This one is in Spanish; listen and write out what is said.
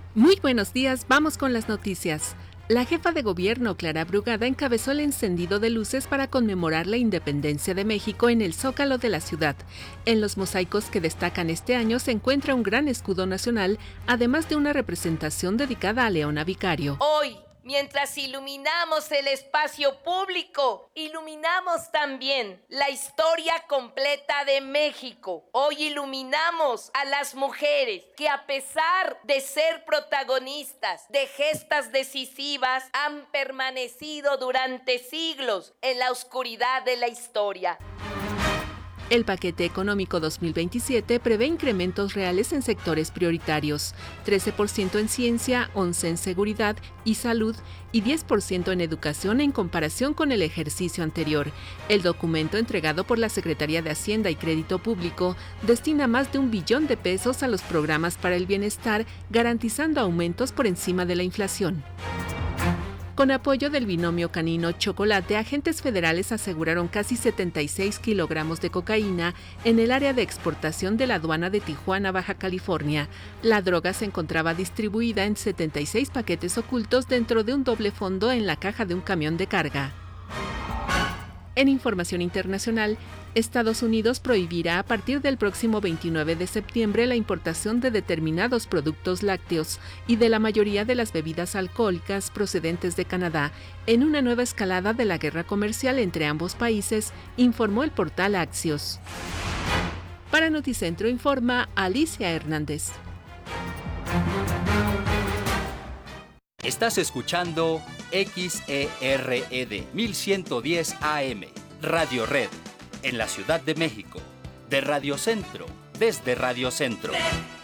Muy buenos días, vamos con las noticias. La jefa de gobierno, Clara Brugada, encabezó el encendido de luces para conmemorar la independencia de México en el Zócalo de la ciudad. En los mosaicos que destacan este año se encuentra un gran escudo nacional, además de una representación dedicada a Leona Vicario. Hoy, mientras iluminamos el espacio público, iluminamos también la historia completa de México. Hoy iluminamos a las mujeres que, a pesar de ser protagonistas de gestas decisivas, han permanecido durante siglos en la oscuridad de la historia. El paquete económico 2027 prevé incrementos reales en sectores prioritarios, 13% en ciencia, 11% en seguridad y salud y 10% en educación en comparación con el ejercicio anterior. El documento entregado por la Secretaría de Hacienda y Crédito Público destina más de $1 billón a los programas para el bienestar, garantizando aumentos por encima de la inflación. Con apoyo del binomio canino-chocolate, agentes federales aseguraron casi 76 kilogramos de cocaína en el área de exportación de la aduana de Tijuana, Baja California. La droga se encontraba distribuida en 76 paquetes ocultos dentro de un doble fondo en la caja de un camión de carga. En información internacional, Estados Unidos prohibirá a partir del próximo 29 de septiembre la importación de determinados productos lácteos y de la mayoría de las bebidas alcohólicas procedentes de Canadá, en una nueva escalada de la guerra comercial entre ambos países, informó el portal Axios. Para Noticentro informa Alicia Hernández. Estás escuchando XERED 1110 AM, Radio Red, en la Ciudad de México, de Radio Centro, desde Radio Centro.